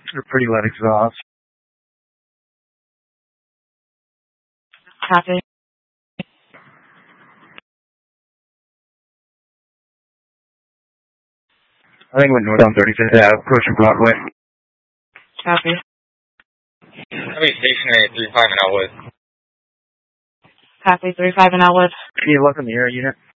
Or pretty let exhaust. Copy. I think went north on 35th Ave, approaching Broadway. Copy. I'll be stationary at 35 and Elwood. Copy, 35 and Elwood. Can you look in the air unit?